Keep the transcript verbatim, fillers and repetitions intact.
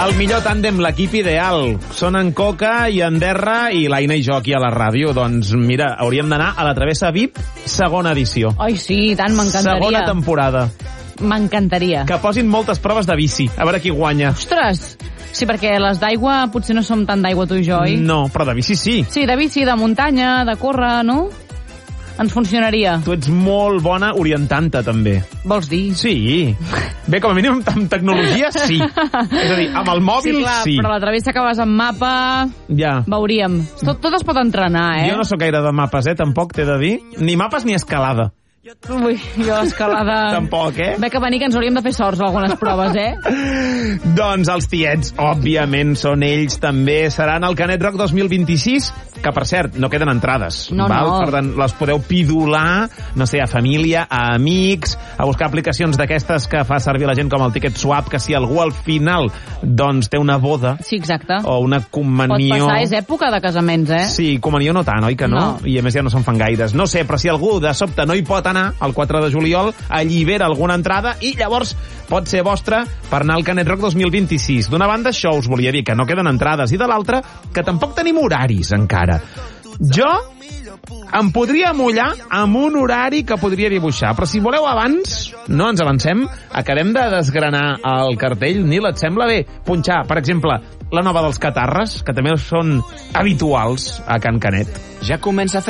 El millor tàndem, l'equip ideal. Són en Coca i en Derra i l'Aina i jo aquí a la ràdio. Doncs mira, hauríem d'anar a la Travessa V I P, segona edició. Ai, sí, tant, m'encantaria. Segona temporada. M'encantaria. Que posin moltes proves de bici, a veure qui guanya. Ostres! Sí, perquè les d'aigua potser no som tant d'aigua tu i jo, oi? No, però de bici sí. Sí, de bici, de muntanya, de córrer, no? Ens funcionaria. Tu ets molt bona orientant-te, també. Vols dir? Sí. Bé, com a mínim amb tecnologia, sí. És a dir, amb el mòbil, sí. Clar, sí. però la travessa que vas amb mapa... Ja. Veuríem. Tot, tot es pot entrenar, eh? Jo no sóc gaire de mapes, eh? Tampoc t'he de dir. Ni mapes ni escalada. Ui, jo l'escalada... Tampoc, eh? Ve que venir que ens hauríem de fer sorts a algunes proves, eh? Doncs els tiets, òbviament, són ells també. Seran al Canet Rock dos mil vint-i-sis, que, per cert, no queden entrades. No, val? no. Per tant, les podeu pidolar, no sé, a família, a amics, a buscar aplicacions d'aquestes que fa servir la gent com el Ticket Swap, que si algú al final doncs té una boda... Sí, exacte. O una comunió... Pot passar, és època de casaments, eh? Sí, comunió no tant, oi que no? No. I a més ja no se'n fan gaires. No sé, però si algú de sobte no hi pot anar el quatre de juliol, allibera alguna entrada i llavors pot ser vostra per anar al Canet Rock dos mil vint-i-sis. D'una banda, això us volia dir, que no queden entrades, i de l'altra, que tampoc tenim horaris encara. Jo em podria mullar amb un horari que podria dibuixar, però si voleu abans, no ens avancem, acabem de desgranar el cartell. Nil, et sembla bé punxar, per exemple, la nova dels Catarres, que també són habituals a Can Canet? Ja comença a fer